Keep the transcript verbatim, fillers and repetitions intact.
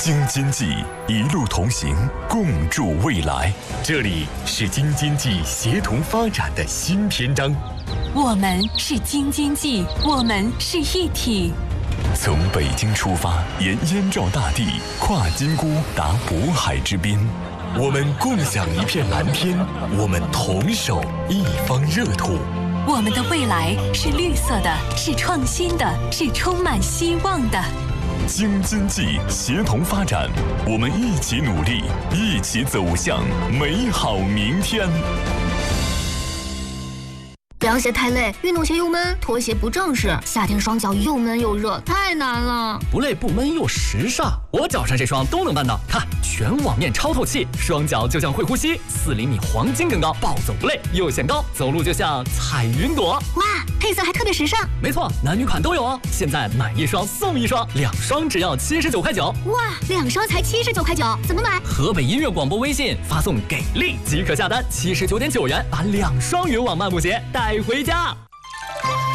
京津冀一路同行，共筑未来。这里是京津冀协同发展的新篇章。 我们是京津冀，我们是一体。 从北京出发，沿燕赵大地，跨金沽达渤海之滨。我们共享一片蓝天，我们同守一方热土。 我们的未来是绿色的，是创新的，是充满希望的。 京津冀协同发展，我们一起努力，一起走向美好明天。 凉鞋太累，运动鞋又闷，拖鞋不正式，夏天双脚又闷又热，太难了。 不累不闷又时尚，我脚上这双都能办到。看，全网面超透气，双脚就像会呼吸，四厘米黄金更高，暴走不累，又显高，走路就像踩云朵。 哇，配色还特别时尚。 没错，男女款都有哦。现在买一双送一双，两双只要七十九块九。 哇，两双才七十九块九，怎么买？ 河北音乐广播微信发送“给力”即可下单，七十九点九元把两双云网漫步鞋带回家。